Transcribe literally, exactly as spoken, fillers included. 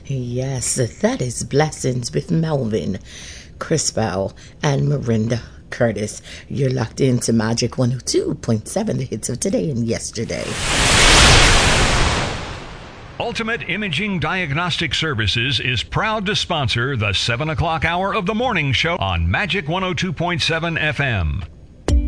Yes, that is Blessings with Melvin Crispell and Miranda Curtis. You're locked into Magic one oh two point seven, the hits of today and yesterday. Ultimate Imaging Diagnostic Services is proud to sponsor the seven o'clock hour of the morning show on Magic one oh two point seven F M.